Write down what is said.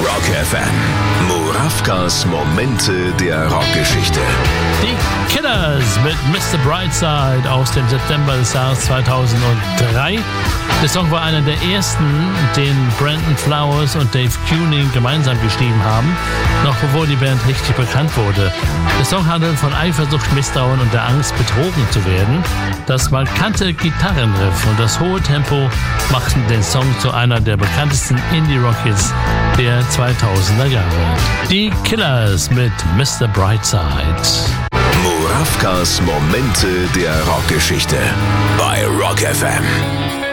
Rock FM. Murawkas Momente der Rockgeschichte. Die Killers mit Mr. Brightside aus dem September des Jahres 2003. Der Song war einer der ersten, den Brandon Flowers und Dave Kuning gemeinsam geschrieben haben, noch bevor die Band richtig bekannt wurde. Der Song handelt von Eifersucht, Misstrauen und der Angst, betrogen zu werden. Das markante Gitarrenriff und das hohe Tempo machten den Song zu einer der bekanntesten Indie-Rock-Hits der 2000er Jahre. Die Killers mit Mr. Brightside. Murawkas Momente der Rockgeschichte bei Rock FM.